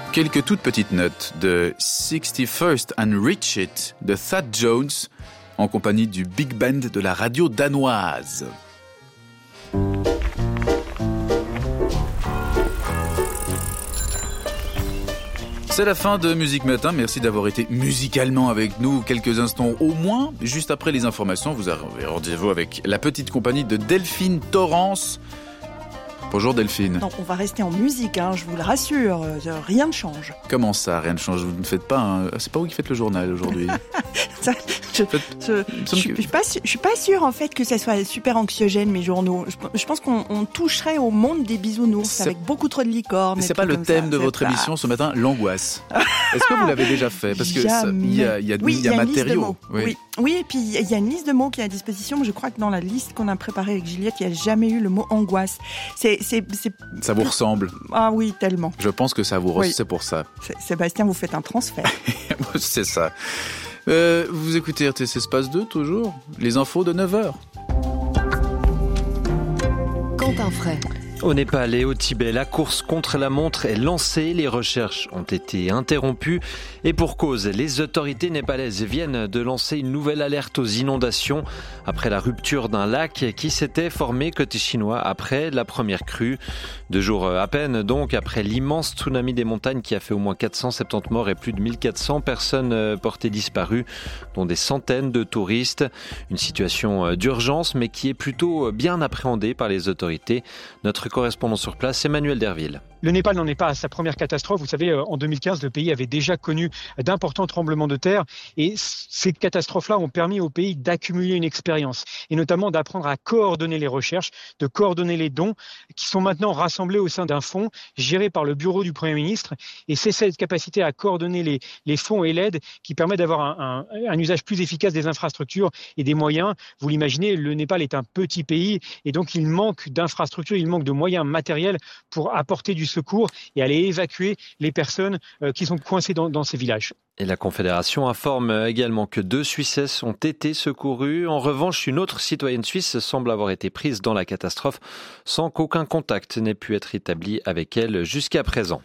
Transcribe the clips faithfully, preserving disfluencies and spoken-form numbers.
Quelques toutes petites notes de sixty-first and Reach It de Thad Jones en compagnie du Big Band de la radio danoise. C'est la fin de Musique Matin. Merci d'avoir été musicalement avec nous quelques instants au moins. Juste après les informations, vous avez rendez-vous avec la petite compagnie de Delphine Torrance. Bonjour Delphine. Donc on va rester en musique, hein, je vous le rassure, euh, rien ne change. Comment ça, rien ne change? Vous ne faites pas un... C'est pas vous qui faites le journal aujourd'hui? ça, je, je, je, je, je suis pas, je suis pas sûre en fait que ça soit super anxiogène mes journaux. Je, je pense qu'on on toucherait au monde des bisounours c'est... avec beaucoup trop de licornes. C'est pas le thème ça, de votre pas... émission ce matin, l'angoisse. Est-ce que vous l'avez déjà fait? Parce que il y a, y a, oui, y a, y a matériaux. Oui. oui. Oui, et puis il y a une liste de mots qui est à disposition. Je crois que dans la liste qu'on a préparée avec Juliette, il n'y a jamais eu le mot angoisse. C'est, c'est, c'est... Ça vous ressemble? Ah oui, tellement. Je pense que ça vous ressemble, oui. C'est pour ça. C'est, Sébastien, vous faites un transfert. C'est ça. Euh, vous écoutez R T C Espace deux, toujours? Les infos de neuf heures. Quentin Fray. Au Népal et au Tibet, la course contre la montre est lancée. Les recherches ont été interrompues. Et pour cause, les autorités népalaises viennent de lancer une nouvelle alerte aux inondations après la rupture d'un lac qui s'était formé côté chinois après la première crue. Deux jours à peine donc après l'immense tsunami des montagnes qui a fait au moins quatre cent soixante-dix morts et plus de mille quatre cents personnes portées disparues, dont des centaines de touristes. Une situation d'urgence mais qui est plutôt bien appréhendée par les autorités. Notre correspondant sur place, Emmanuel Derville. Le Népal n'en est pas à sa première catastrophe. Vous savez, en deux mille quinze, le pays avait déjà connu d'importants tremblements de terre et ces catastrophes-là ont permis au pays d'accumuler une expérience et notamment d'apprendre à coordonner les recherches, de coordonner les dons qui sont maintenant rassemblés au sein d'un fonds géré par le bureau du Premier ministre. Et c'est cette capacité à coordonner les, les fonds et l'aide qui permet d'avoir un, un, un usage plus efficace des infrastructures et des moyens. Vous l'imaginez, le Népal est un petit pays et donc il manque d'infrastructures, il manque de moyens matériels pour apporter du secours et aller évacuer les personnes euh, qui sont coincées dans, dans ces villages. Et la Confédération informe également que deux Suissesses ont été secourues. En revanche, une autre citoyenne suisse semble avoir été prise dans la catastrophe sans qu'aucun contact n'ait pu être établi avec elle jusqu'à présent.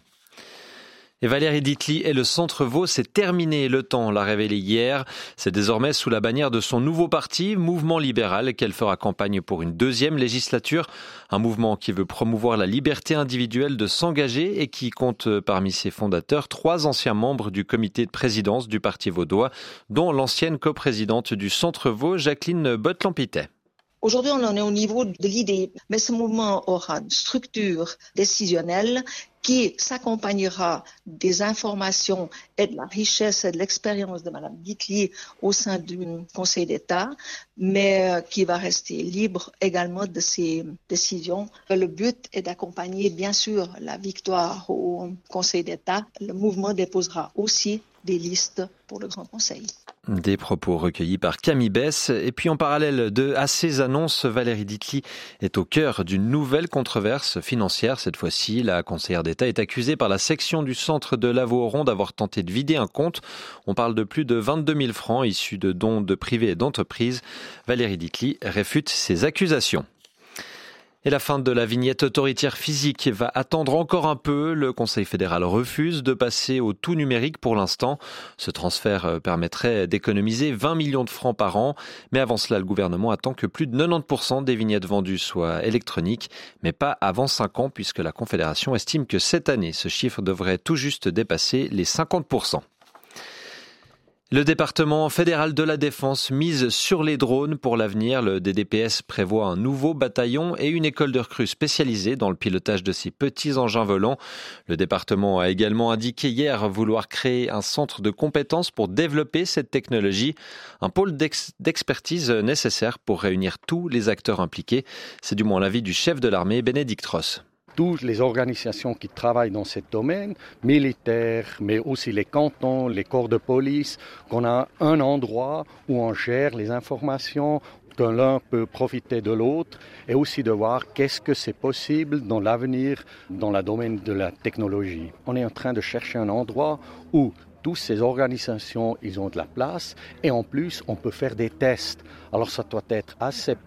Et Valérie Ditli et le Centre Vaud, c'est terminé. Le Temps l'a révélé hier. C'est désormais sous la bannière de son nouveau parti, Mouvement Libéral, qu'elle fera campagne pour une deuxième législature. Un mouvement qui veut promouvoir la liberté individuelle de s'engager et qui compte parmi ses fondateurs trois anciens membres du comité de présidence du Parti vaudois, dont l'ancienne coprésidente du Centre Vaud, Jacqueline Botte-Lampitet. Aujourd'hui, on en est au niveau de l'idée, mais ce mouvement aura une structure décisionnelle qui s'accompagnera des informations et de la richesse et de l'expérience de Mme Ditli au sein du Conseil d'État, mais qui va rester libre également de ses décisions. Le but est d'accompagner, bien sûr, la victoire au Conseil d'État. Le mouvement déposera aussi des listes pour le Grand Conseil. Des propos recueillis par Camille Bess. Et puis en parallèle de, à ces annonces, Valérie Ditli est au cœur d'une nouvelle controverse financière. Cette fois-ci, la conseillère d'État est accusée par la section du centre de Lavaux-Oron d'avoir tenté de vider un compte. On parle de plus de vingt-deux mille francs issus de dons de privés et d'entreprises. Valérie Ditli réfute ces accusations. Et la fin de la vignette autoritaire physique va attendre encore un peu. Le Conseil fédéral refuse de passer au tout numérique pour l'instant. Ce transfert permettrait d'économiser vingt millions de francs par an. Mais avant cela, le gouvernement attend que plus de quatre-vingt-dix pour cent des vignettes vendues soient électroniques. Mais pas avant cinq ans, puisque la Confédération estime que cette année, ce chiffre devrait tout juste dépasser les cinquante pour cent. Le département fédéral de la Défense mise sur les drones pour l'avenir. Le D D P S prévoit un nouveau bataillon et une école de recrues spécialisée dans le pilotage de ces petits engins volants. Le département a également indiqué hier vouloir créer un centre de compétences pour développer cette technologie. Un pôle d'ex- d'expertise nécessaire pour réunir tous les acteurs impliqués. C'est du moins l'avis du chef de l'armée, Bénédicte Ross. Toutes les organisations qui travaillent dans ce domaine, militaires, mais aussi les cantons, les corps de police, qu'on a un endroit où on gère les informations, que l'un peut profiter de l'autre, et aussi de voir qu'est-ce que c'est possible dans l'avenir, dans le domaine de la technologie. On est en train de chercher un endroit où toutes ces organisations, ils ont de la place, et en plus, on peut faire des tests. Alors ça doit être assez